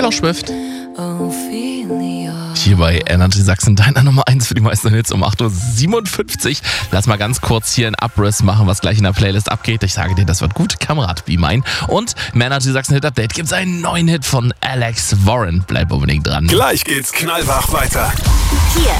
Taylor Swift. Hier bei Energy Sachsen, deiner Nummer 1 für die meisten Hits um 8.57 Uhr. Lass mal ganz kurz hier einen Abriss machen, was gleich in der Playlist abgeht. Ich sage dir, das wird gut. Kamerad Be Mine. Und im Energy Sachsen Hit Update gibt es einen neuen Hit von Alex Warren. Bleib unbedingt dran. Gleich geht's knallwach weiter. Hier